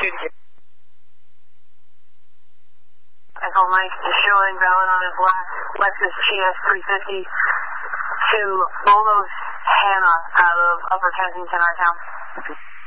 Michael Mike is showing valid on his last Lexus GS 350 to Bolo's Hannah out of Upper Kensington, our town.